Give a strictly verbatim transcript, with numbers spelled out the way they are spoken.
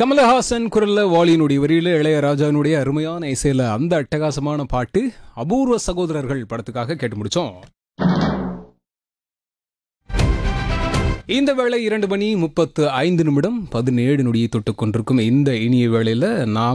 கமலஹாசன் குரல்ல வாலியினுடைய வரியில இளையராஜாவினுடைய அருமையான இசையில அந்த அட்டகாசமான பாட்டு அபூர்வ சகோதரர்கள் படத்துக்காக கேட்டு முடிச்சோம். இந்த வேளை இரண்டு மணி முப்பத்து ஐந்து நிமிடம் பதினேழு நொடியை தொட்டுக் கொண்டிருக்கும் இந்த இனிய வேளையில நாம்